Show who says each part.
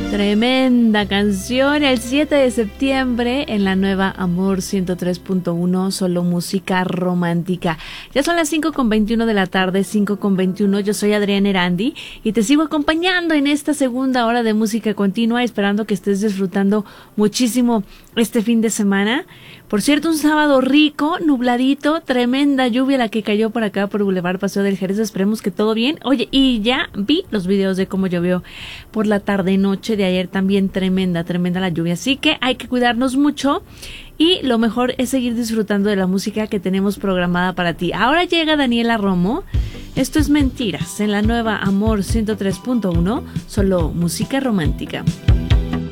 Speaker 1: Tremenda canción, el 7 de septiembre en la nueva Amor 103.1, solo música romántica. Ya son las 5:21 de la tarde, 5:21. Yo soy Adriana Erandi y te sigo acompañando en esta segunda hora de música continua, esperando que estés disfrutando muchísimo este fin de semana. Por cierto, un sábado rico, nubladito, tremenda lluvia la que cayó por acá por Boulevard Paseo del Jerez. Esperemos que todo bien. Oye, y ya vi los videos de cómo llovió por la tarde-noche de ayer, también tremenda la lluvia. Así que hay que cuidarnos mucho y lo mejor es seguir disfrutando de la música que tenemos programada para ti. Ahora llega Daniela Romo. Esto es Mentiras en la nueva Amor 103.1, solo música romántica.